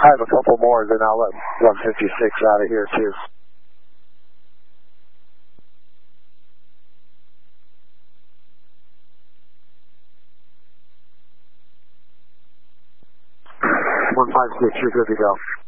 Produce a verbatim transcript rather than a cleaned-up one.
I have a couple more, then I'll let one fifty-six out of here too. one five six, you're good to go.